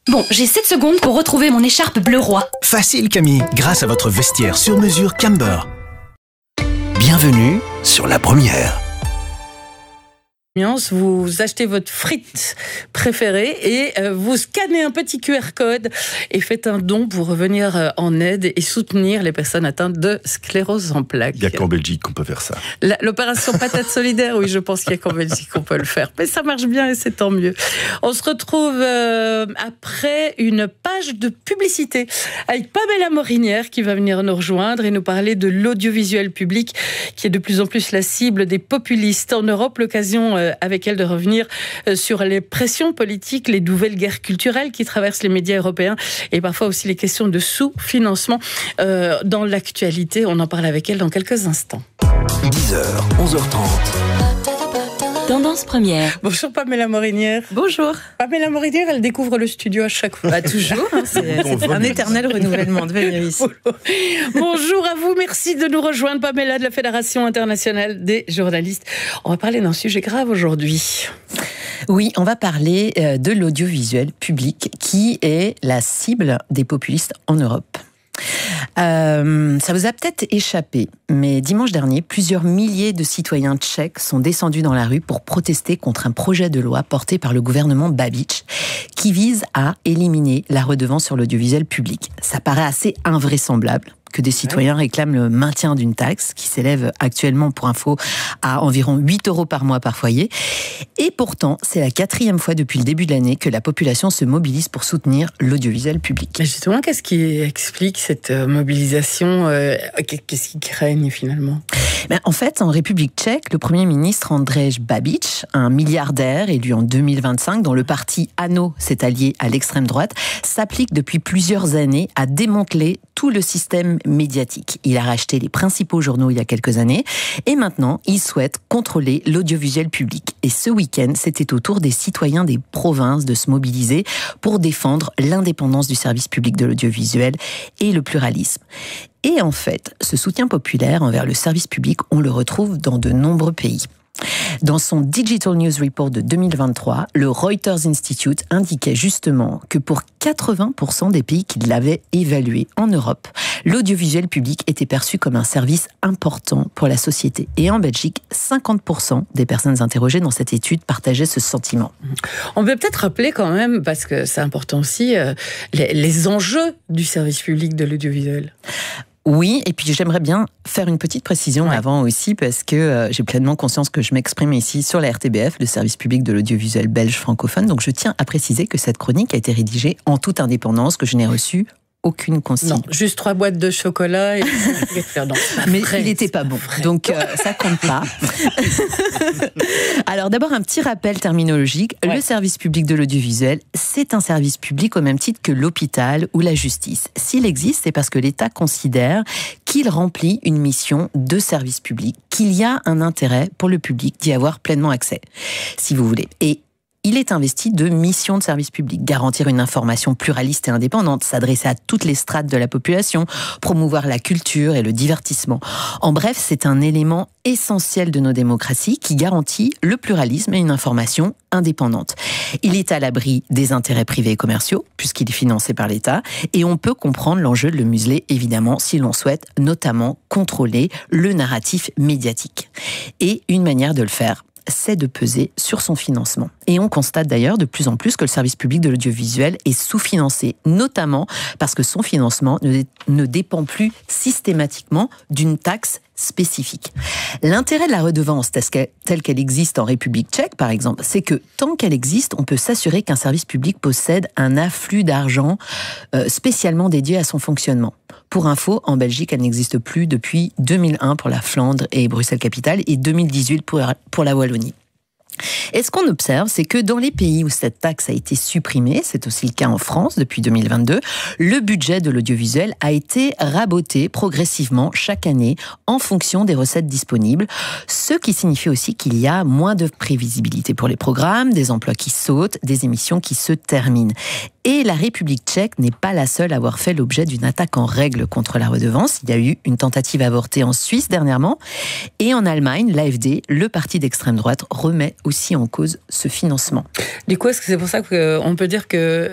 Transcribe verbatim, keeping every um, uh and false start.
Bon, j'ai sept secondes pour retrouver mon écharpe bleu roi. Facile Camille, grâce à votre vestiaire sur mesure Camber. Bienvenue sur la première. Vous achetez votre frite préférée et vous scannez un petit Q R code et faites un don pour revenir en aide et soutenir les personnes atteintes de sclérose en plaques. Il n'y a qu'en Belgique qu'on peut faire ça. La, l'opération patate solidaire, oui, je pense qu'il n'y a qu'en Belgique qu'on peut le faire. Mais ça marche bien et c'est tant mieux. On se retrouve euh, après une page de publicité avec Pamela Morinière qui va venir nous rejoindre et nous parler de l'audiovisuel public qui est de plus en plus la cible des populistes en Europe. L'occasion euh, avec elle de revenir sur les pressions politiques, les nouvelles guerres culturelles qui traversent les médias européens et parfois aussi les questions de sous-financement euh, dans l'actualité. On en parle avec elle dans quelques instants. dix heures, onze heures trente. Tendance première. Bonjour Pamela Morinière. Bonjour. Pamela Morinière, elle découvre le studio à chaque fois. Bah, toujours, hein, c'est, c'est un éternel renouvellement de venir ici. Bonjour à vous, merci de nous rejoindre, Pamela de la Fédération internationale des journalistes. On va parler d'un sujet grave aujourd'hui. Oui, on va parler de l'audiovisuel public qui est la cible des populistes en Europe. Euh, ça vous a peut-être échappé, mais dimanche dernier, plusieurs milliers de citoyens tchèques sont descendus dans la rue pour protester contre un projet de loi porté par le gouvernement Babiš qui vise à éliminer la redevance sur l'audiovisuel public. Ça paraît assez invraisemblable que des citoyens réclament le maintien d'une taxe qui s'élève actuellement, pour info, à environ huit euros par mois par foyer. Et pourtant, c'est la quatrième fois depuis le début de l'année que la population se mobilise pour soutenir l'audiovisuel public. Mais justement, qu'est-ce qui explique cette mobilisation ? Qu'est-ce qui craignent finalement ? Ben, en fait, en République tchèque, le Premier ministre Andrej Babiš, un milliardaire élu en deux mille vingt-cinq, dont le parti ANO s'est allié à l'extrême droite, s'applique depuis plusieurs années à démanteler tout le système médiatique. Il a racheté les principaux journaux il y a quelques années et maintenant, il souhaite contrôler l'audiovisuel public. Et ce week-end, c'était au tour des citoyens des provinces de se mobiliser pour défendre l'indépendance du service public de l'audiovisuel et le pluralisme. Et en fait, ce soutien populaire envers le service public, on le retrouve dans de nombreux pays. Dans son Digital News Report de deux mille vingt-trois, le Reuters Institute indiquait justement que pour quatre-vingts pour cent des pays qui l'avaient évalué en Europe, l'audiovisuel public était perçu comme un service important pour la société. Et en Belgique, cinquante pour cent des personnes interrogées dans cette étude partageaient ce sentiment. On peut peut-être rappeler quand même, parce que c'est important aussi, euh, les, les enjeux du service public de l'audiovisuel. Oui, et puis j'aimerais bien faire une petite précision ouais. avant aussi, parce que euh, j'ai pleinement conscience que je m'exprime ici sur la R T B F, le service public de l'audiovisuel belge francophone. Donc je tiens à préciser que cette chronique a été rédigée en toute indépendance, que je n'ai reçu aucune consigne. Non, juste trois boîtes de chocolat. Et... non, mais vrai, il n'était pas bon, vrai. donc euh, ça compte pas. Alors d'abord, un petit rappel terminologique. Ouais. Le service public de l'audiovisuel, c'est un service public au même titre que l'hôpital ou la justice. S'il existe, c'est parce que l'État considère qu'il remplit une mission de service public, qu'il y a un intérêt pour le public d'y avoir pleinement accès, si vous voulez. Et il est investi de missions de service public, garantir une information pluraliste et indépendante, s'adresser à toutes les strates de la population, promouvoir la culture et le divertissement. En bref, c'est un élément essentiel de nos démocraties qui garantit le pluralisme et une information indépendante. Il est à l'abri des intérêts privés et commerciaux, puisqu'il est financé par l'État, et on peut comprendre l'enjeu de le museler, évidemment, si l'on souhaite notamment contrôler le narratif médiatique. Et une manière de le faire, c'est de peser sur son financement. Et on constate d'ailleurs de plus en plus que le service public de l'audiovisuel est sous-financé, notamment parce que son financement ne, ne dépend plus systématiquement d'une taxe spécifique. L'intérêt de la redevance telle qu'elle existe en République tchèque, par exemple, c'est que tant qu'elle existe, on peut s'assurer qu'un service public possède un afflux d'argent euh, spécialement dédié à son fonctionnement. Pour info, en Belgique, elle n'existe plus depuis deux mille un pour la Flandre et Bruxelles-Capitale et deux mille dix-huit pour, pour la Wallonie. Et ce qu'on observe, c'est que dans les pays où cette taxe a été supprimée, c'est aussi le cas en France depuis deux mille vingt-deux, le budget de l'audiovisuel a été raboté progressivement chaque année en fonction des recettes disponibles, ce qui signifie aussi qu'il y a moins de prévisibilité pour les programmes, des emplois qui sautent, des émissions qui se terminent. Et la République tchèque n'est pas la seule à avoir fait l'objet d'une attaque en règle contre la redevance. Il y a eu une tentative avortée en Suisse dernièrement. Et en Allemagne, l'A F D, le parti d'extrême droite, remet aussi en cause ce financement. Du coup, est-ce que c'est pour ça qu'on peut dire que